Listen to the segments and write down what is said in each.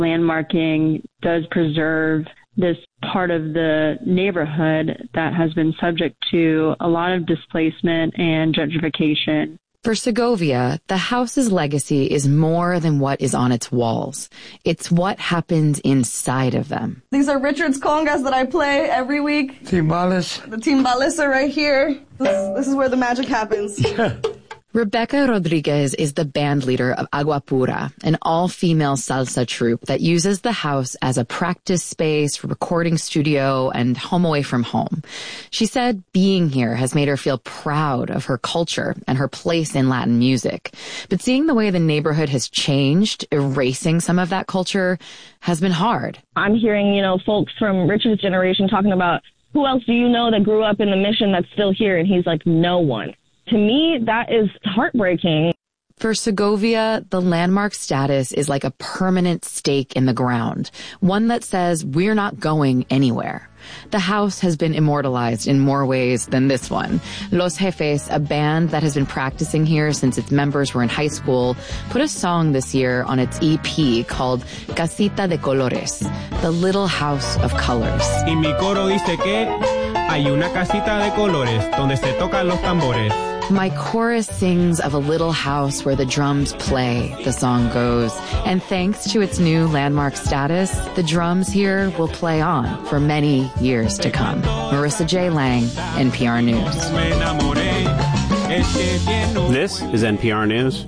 Landmarking does preserve this part of the neighborhood that has been subject to a lot of displacement and gentrification. For Segovia, the house's legacy is more than what is on its walls. It's what happens inside of them. These are Richard's congas that I play every week. Timbales. The timbales are right here. This is where the magic happens. Rebecca Rodriguez is the band leader of Agua Pura, an all-female salsa troupe that uses the house as a practice space, recording studio, and home away from home. She said being here has made her feel proud of her culture and her place in Latin music. But seeing the way the neighborhood has changed, erasing some of that culture, has been hard. I'm hearing, folks from Richard's generation talking about, who else do you know that grew up in the Mission that's still here? And he's like, no one. To me, that is heartbreaking. For Segovia, the landmark status is like a permanent stake in the ground, one that says we're not going anywhere. The house has been immortalized in more ways than this one. Los Jefes, a band that has been practicing here since its members were in high school, put a song this year on its EP called Casita de Colores, the Little House of Colors. Y mi coro dice que hay una casita de colores donde se tocan los tambores. My chorus sings of a little house where the drums play, the song goes. And thanks to its new landmark status, the drums here will play on for many years to come. Marissa J. Lang, NPR News. This is NPR News.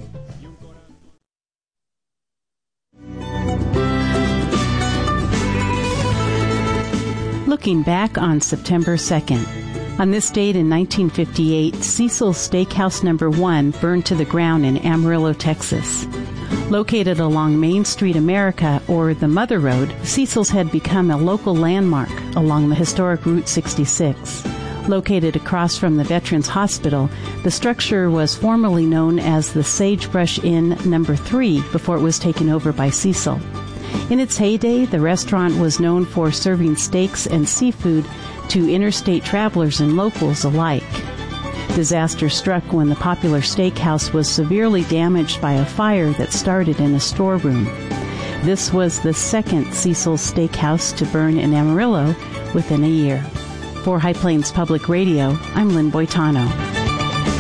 Looking back on September 2nd. On this date in 1958, Cecil's Steakhouse No. 1 burned to the ground in Amarillo, Texas. Located along Main Street America, or the Mother Road, Cecil's had become a local landmark along the historic Route 66. Located across from the Veterans Hospital, the structure was formerly known as the Sagebrush Inn No. 3 before it was taken over by Cecil. In its heyday, the restaurant was known for serving steaks and seafood to interstate travelers and locals alike. Disaster struck when the popular steakhouse was severely damaged by a fire that started in a storeroom. This was the second Cecil's Steakhouse to burn in Amarillo within a year. For High Plains Public Radio, I'm Lynn Boitano.